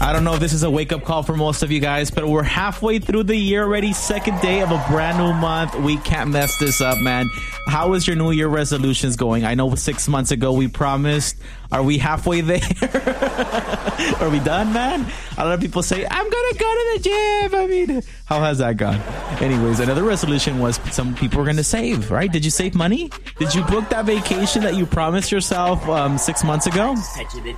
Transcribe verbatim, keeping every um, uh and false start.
I don't know if this is a wake-up call for most of you guys, but we're halfway through the year already. Second day of a brand new month. We can't mess this up, man. How is your New Year resolutions going? I know six months ago we promised. Are we halfway there? Are we done, man? A lot of people say, I'm going to go to the gym. I mean, how has that gone? Anyways, another resolution was some people were going to save, right? Did you save money? Did you book that vacation that you promised yourself um, six months ago?